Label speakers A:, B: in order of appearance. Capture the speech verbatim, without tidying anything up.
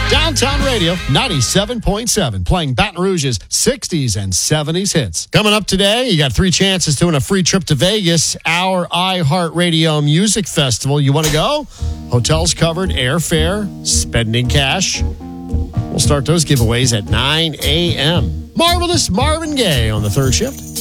A: Downtown Radio ninety-seven point seven, playing Baton Rouge's sixties and seventies hits. Coming up today, you got three chances to win a free trip to Vegas, our iHeartRadio Music Festival. You want to go? Hotels covered, airfare, spending cash. We'll start those giveaways at nine a.m. Marvelous Marvin Gaye on the third shift.